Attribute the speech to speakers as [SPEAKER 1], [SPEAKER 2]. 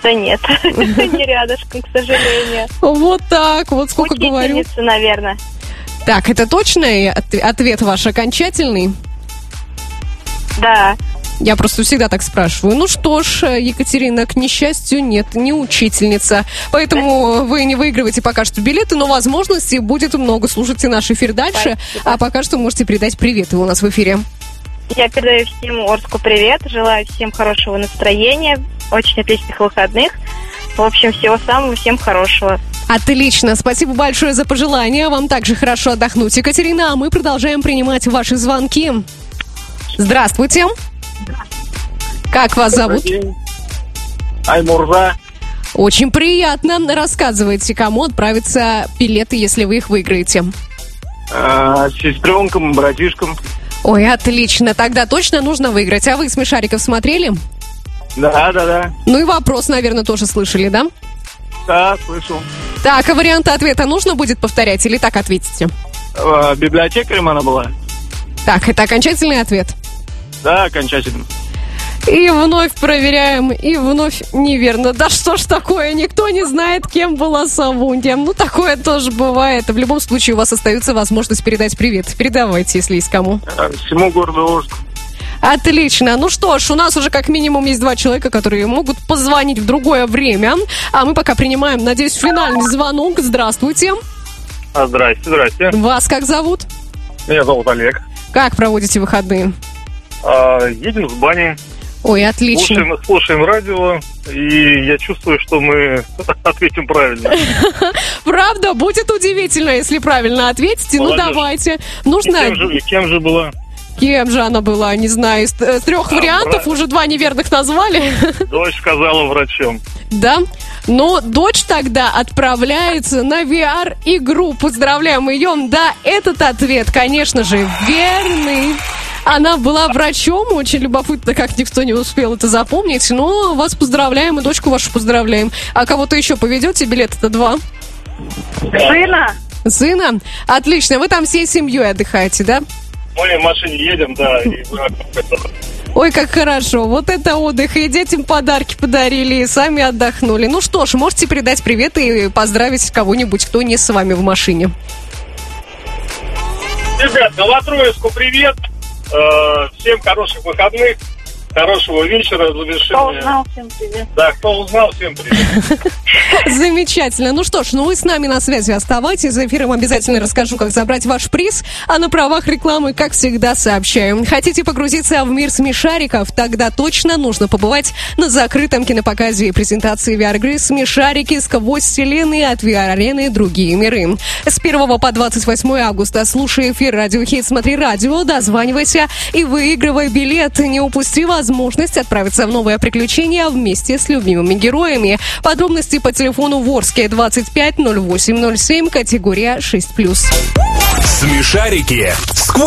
[SPEAKER 1] Да нет, не рядышком, к сожалению.
[SPEAKER 2] Вот так, вот сколько говорю.
[SPEAKER 1] Учительница, наверное.
[SPEAKER 2] Так, это точный ответ ваш окончательный?
[SPEAKER 1] Да.
[SPEAKER 2] Я просто всегда так спрашиваю. Ну что ж, Екатерина, к несчастью, нет, не учительница. Поэтому вы не выигрываете пока что билеты, но возможностей будет много. Слушайте наш эфир дальше.
[SPEAKER 1] Спасибо.
[SPEAKER 2] А пока что можете передать приветы у нас в эфире.
[SPEAKER 1] Я передаю всем Орску привет. Желаю всем хорошего настроения, очень отличных выходных. В общем, всего самого, всем хорошего.
[SPEAKER 2] Отлично, спасибо большое за пожелания. Вам также хорошо отдохнуть, Екатерина. А мы продолжаем принимать ваши звонки. Здравствуйте. Как вас зовут?
[SPEAKER 3] Аймурза.
[SPEAKER 2] Очень приятно. Рассказывайте, кому отправятся билеты, если вы их выиграете.
[SPEAKER 3] Сестренкам, братишкам.
[SPEAKER 2] Ой, отлично. Тогда точно нужно выиграть. А вы «Смешариков» смотрели?
[SPEAKER 3] Да.
[SPEAKER 2] Ну и вопрос, наверное, тоже слышали, да?
[SPEAKER 3] Да, слышал.
[SPEAKER 2] Так, а варианты ответа нужно будет повторять или так ответите?
[SPEAKER 3] Библиотекарем она была?
[SPEAKER 2] Так, это окончательный ответ?
[SPEAKER 3] Да, окончательно.
[SPEAKER 2] И вновь проверяем, и вновь неверно. Да что ж такое, никто не знает, кем была Савунья. Ну, такое тоже бывает. В любом случае, у вас остается возможность передать привет. Передавайте, если есть кому.
[SPEAKER 3] Всему городу Орску.
[SPEAKER 2] Отлично. Ну что ж, у нас уже как минимум есть 2 человека, которые могут позвонить в другое время. А мы пока принимаем, надеюсь, финальный звонок. Здравствуйте.
[SPEAKER 3] Здрасте.
[SPEAKER 2] Вас как зовут?
[SPEAKER 3] Меня зовут Олег.
[SPEAKER 2] Как проводите выходные?
[SPEAKER 3] Едем с бани.
[SPEAKER 2] Ой, отлично.
[SPEAKER 3] Слушаем радио, и я чувствую, что мы ответим правильно.
[SPEAKER 2] Правда? Будет удивительно, если правильно ответите.
[SPEAKER 3] Молодежь.
[SPEAKER 2] Ну, давайте. Нужно...
[SPEAKER 3] Кем же была?
[SPEAKER 2] Кем же она была, не знаю. Из 3 вариантов уже 2 неверных назвали.
[SPEAKER 3] Дочь сказала врачом.
[SPEAKER 2] Да? Но дочь тогда отправляется на VR-игру. Поздравляем ее. Да, этот ответ, конечно же, верный. Она была врачом, очень любопытно, как никто не успел это запомнить. Но вас поздравляем, и дочку вашу поздравляем. А кого-то еще поведете? Билет-то 2.
[SPEAKER 1] Сына?
[SPEAKER 2] Сына? Отлично. Вы там всей семьей отдыхаете, да?
[SPEAKER 3] Мы в машине едем, да, и
[SPEAKER 2] Ой, как хорошо. Вот это отдых. И детям подарки подарили, и сами отдохнули. Ну что ж, можете передать привет и поздравить кого-нибудь, кто не с вами в машине.
[SPEAKER 3] Ребят, Новотроицку привет. Всем хороших выходных, хорошего вечера, завершения.
[SPEAKER 1] Кто узнал, всем привет.
[SPEAKER 3] Да, кто узнал, всем привет.
[SPEAKER 2] Замечательно. Ну что ж, вы с нами на связи оставайтесь. За эфиром обязательно расскажу, как забрать ваш приз. А на правах рекламы, как всегда, сообщаю. Хотите погрузиться в мир смешариков? Тогда точно нужно побывать на закрытом кинопоказе и презентации VR-игры «Смешарики. Сквозь вселенные от VR-арены. Другие миры». С 1 по 28 августа слушай эфир «Радио Хит», смотри радио, дозванивайся и выигрывай билет. Не упусти возможность отправиться в новое приключение вместе с любимыми героями. Подробности по телефону Ворске 25 08 07, категория 6+.
[SPEAKER 4] Смешарики.